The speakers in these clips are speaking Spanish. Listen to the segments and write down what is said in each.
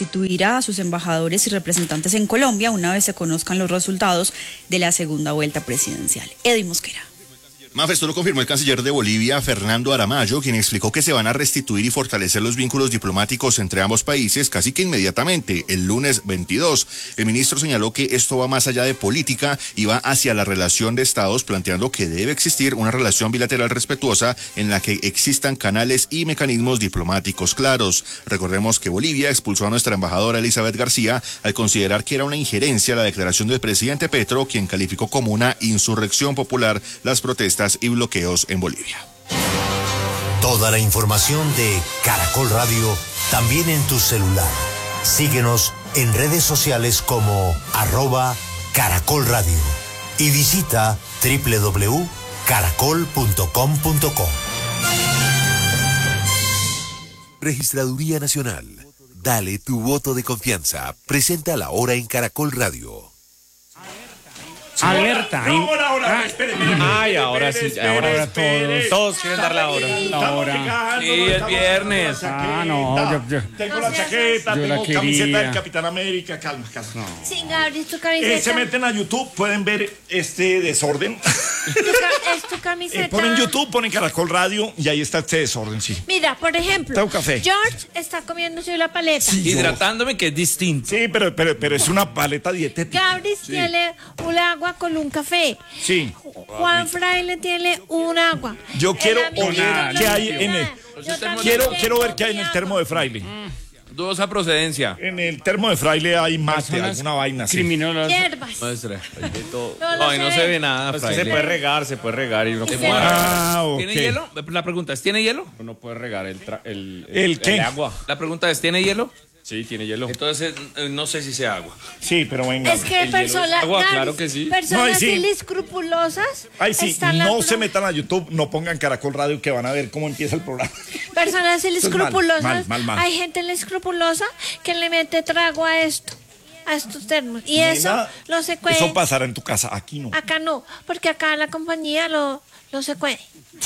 restituirá a sus embajadores y representantes en Colombia una vez se conozcan los resultados de la segunda vuelta presidencial. Eddie Mosquera. Mafe, esto lo confirmó el canciller de Bolivia, Fernando Aramayo, quien explicó que se van a restituir y fortalecer los vínculos diplomáticos entre ambos países casi que inmediatamente, el lunes 22. El ministro señaló que esto va más allá de política y va hacia la relación de estados, planteando que debe existir una relación bilateral respetuosa en la que existan canales y mecanismos diplomáticos claros. Recordemos que Bolivia expulsó a nuestra embajadora Elizabeth García al considerar que era una injerencia la declaración del presidente Petro, quien calificó como una insurrección popular las protestas y bloqueos en Bolivia. Toda la información de Caracol Radio también en tu celular. Síguenos en redes sociales como @Caracol Radio y visita www.caracol.com.co. Registraduría Nacional. Dale tu voto de confianza. Presenta la hora en Caracol Radio. Alerta. Ahora, espérenme. Ay, ahora sí, ahora todos quieren dar la hora. Sí, es viernes. No, yo tengo la chaqueta, yo la tengo quería. camiseta del Capitán América, calma. Sí, Gabriel, tu camiseta. Se meten a YouTube, pueden ver este desorden. Es tu camiseta. Ponen YouTube, ponen Caracol Radio y ahí está este desorden, sí. Mira, por ejemplo, Tengo café. George está comiéndose la paleta. Sí. Hidratándome, que es distinto. Sí, pero es una paleta dietética. Gabriel tiene un agua con un café. Sí. Juan Fraile tiene un agua. Yo quiero El amigo oler no qué lo hay tiene en el... nada. Yo también Quiero ver tengo qué hay en el mi termo agua. de Fraile. Dudosa procedencia. En el termo de Fraile hay mate, Personas alguna vaina así. Criminales. Hierbas. Muestra. No Ay, no se ve nada, Pues que fraile. se puede regar y uno Se como ve. Ok. ¿Tiene hielo? La pregunta es, ¿tiene hielo? uno puede regar ¿El el qué? agua. La pregunta es, ¿tiene hielo? Sí, tiene hielo. Entonces, no sé si sea agua. Sí, pero venga. Es que El hielo es personas, agua, Gabriel, claro que sí. personas No, sí. inescrupulosas. Ay, sí, están no la- se metan a YouTube, no pongan Caracol Radio que van a ver cómo empieza el programa. Personas inescrupulosas. mal. Hay gente inescrupulosa que le mete trago a esto, a estos termos. Y eso Nena, lo se puede. Eso pasará en tu casa, aquí no. Acá no, porque acá la compañía lo se puede.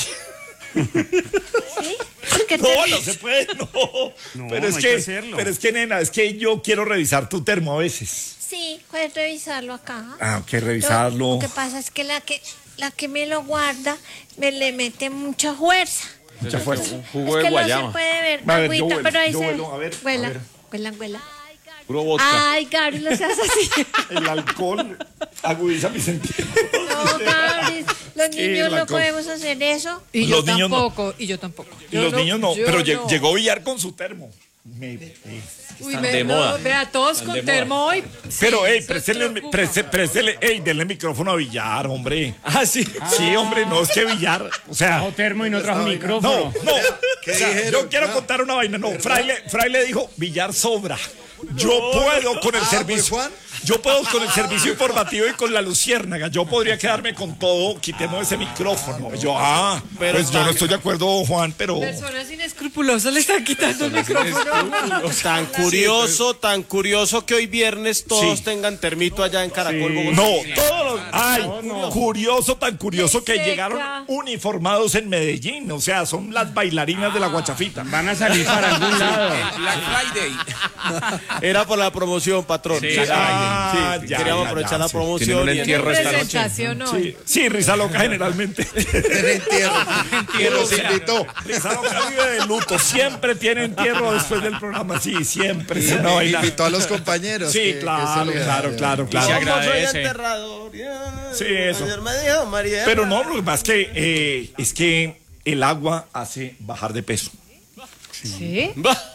¿Sí? Porque No se puede, no. Pero es no hay que, que hacerlo. nena, es que yo quiero revisar tu termo a veces. Sí, puedes revisarlo acá. Ah, que revisarlo. Lo que pasa es que la que me lo guarda me le mete mucha fuerza. Mucha fuerza. Un jugo Es de que no se guayaba. puede ver, A ver, yo agüita, huelo, pero ahí yo se huelo, a ver, Huela, a ver. huela. Puro vodka. Ay, Gabriel, no seas así. El alcohol agudiza mi sentido. No, Gabriel, los Sí, niños el no alcohol. podemos hacer eso. Y Los yo niños no. tampoco, y yo tampoco. Y los niños no, yo pero no. llegó Villar con su termo. Uy, de moda. Vea, todos con termo hoy. Pero, Sí, ey, eso preocupa. préstele, ey, denle micrófono a Villar, hombre. Ah, sí. Sí, hombre, no, es que Villar, o sea... Trajo termo y no trajo micrófono. No. O sea, yo quiero contar una vaina. No, Fraile dijo, Villar sobra. Yo puedo con el servicio. Yo puedo con el servicio informativo y con la luciérnaga. Yo podría quedarme con todo. Quitemos ese micrófono. Yo, pues yo no estoy de acuerdo, Juan, pero... Personas inescrupulosas le están quitando el micrófono. Tan curioso que hoy viernes todos Sí. tengan termito allá en Caracol, Bogotá. No, todos los... Ay, tan curioso que Seca. llegaron uniformados en Medellín. O sea, son las bailarinas de la guachafita. Van a salir para algún lado. Black Friday. Era por la promoción, patrón. Sí, Queríamos aprovechar la Tienen promoción. un y entierro esta noche. Presentación hoy. Sí, Risa Loca generalmente. Entierro, se invitó. Risa Loca vive de luto. Siempre tiene entierro después del programa. Sí, siempre. Sí, no, Invitó a los compañeros. Sí, claro. Soy agradece. enterrador. Sí, eso. Ayer me dijo María. Pero no, lo que pasa es que el agua hace bajar de peso. ¿Sí?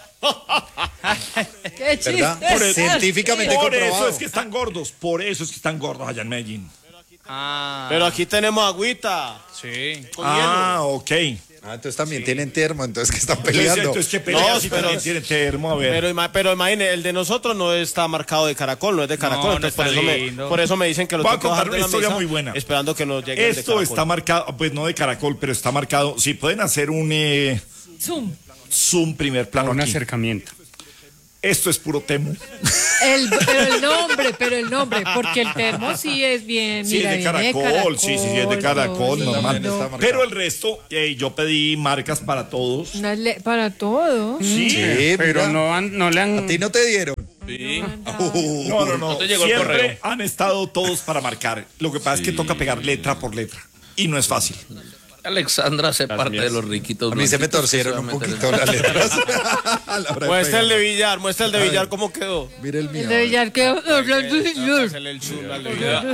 Qué chiste. ¿Verdad? es ese? Científicamente Por eso comprobado. es que están gordos. Por eso es que están gordos allá en Medellín. Pero aquí tenemos agüita. Sí. Con hielo. Ok. Entonces también tienen termo, entonces que están Entonces, peleando. ¿qué pelean No, si pero- también tiene termo? A ver. Pero imagine, el de nosotros no está marcado de Caracol, no es de Caracol. No, entonces no por, está eso lindo. por eso me dicen que lo Voy a tengo que bajar contar de una la historia mesa, muy buena. esperando que nos llegue el de Esto Caracol. está marcado, pues no de Caracol, pero está marcado. Si pueden hacer un Zoom. zoom primer plano Un aquí. acercamiento. Esto es puro temo. Pero el nombre, porque el termo sí es bien. Sí, mira, de viene Caracol, sí, es de Caracol, lindo. normal. Está marcado. Pero el resto, yo pedí marcas para todos. Para todo. Sí. Sí, Pero mira, no le han... a ti no te dieron. Sí. No. No te llegó el Siempre correo. han estado todos para marcar. Lo que pasa es que toca pegar letra por letra. Y no es fácil. Alexandra hace parte de los riquitos. A mí se me blanquitos que torcieron un se van a meter poquito las letras. A la hora de Muestra el de pegar. Villar cómo quedó. Mire el mío. El de Villar que hablando señor. Pásale el zoom al de El Villar.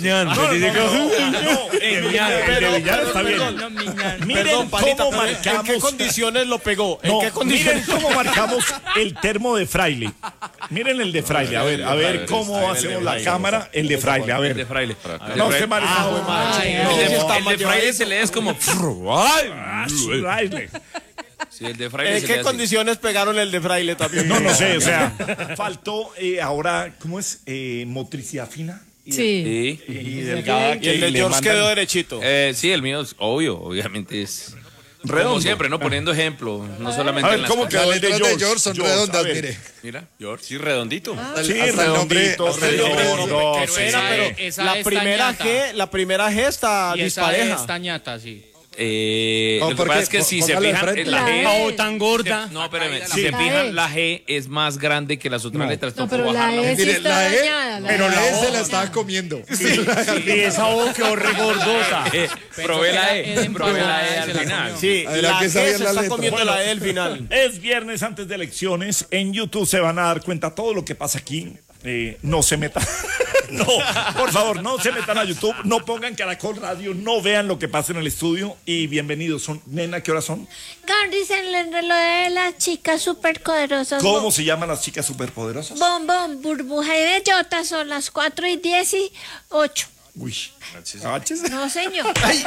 de Villar está bien. Miren Perdón, Palita, cómo pero ¿en qué marcamos. condiciones lo pegó? ¿En No, qué condiciones? miren cómo marcamos el termo de Fraile. Miren el de Fraile, a ver cómo hacemos la cámara. El de Fraile, a El de ver. Fraile. No, se maneja. El de Fraile se lee es como. Fraile. Sí, el de Fraile ¿En se lee qué así. condiciones pegaron el de Fraile también? No sé, o sea, faltó ahora, ¿cómo es? Motricidad fina. Sí. Y delgada. Y el de le George mandan- quedó derechito. Sí, el mío es obvio, obviamente es. Redondo. Como siempre, ¿no? Poniendo ejemplo, no solamente A ver, en las ¿cómo cosas. quedó Las el de letras de George? George son George, redondas, a ver. mire. Mira, George, sí, redondito. Sí, Hasta el nombre. redondito, hasta el nombre. redondo, Qué sí. pena, pero esa la está primera ñata. G está Y esa dispareja. es tañata, sí. No, Lo que porque pasa es que si se póngalo de fijan, frente. la G. Pavo tan gorda. No, espérame, Sí. si se La fijan, E. la G es más grande que las otras letras. No, Tocó pero la bajarla. E sí Mire, está la E, dañada. pero la E se O. la estaba comiendo. Y esa O quedó regordota. Probé la E, probé la E al Se la final. comió. Sí, A ver, ¿a la qué G sabía se la está letra? comiendo la E del final. Es viernes antes de elecciones. En YouTube se van a dar cuenta todo lo que pasa aquí. No se metan. No, por favor, no se metan a YouTube. No pongan Caracol Radio. No vean lo que pasa en el estudio. Y bienvenidos. Nena, ¿qué horas son? Gandhi, el reloj de las chicas superpoderosas. ¿Cómo se llaman las chicas superpoderosas? Bombón, burbuja y bellota son las 4:18. Uy. No, señor.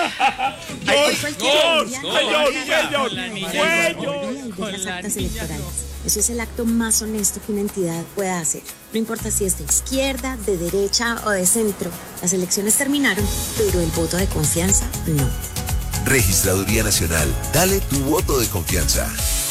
De las actas electorales. Eso es el acto más honesto que una entidad pueda hacer. No importa si es de izquierda, de derecha o de centro. Las elecciones terminaron, pero el voto de confianza no. Registraduría Nacional. Dale tu voto de confianza.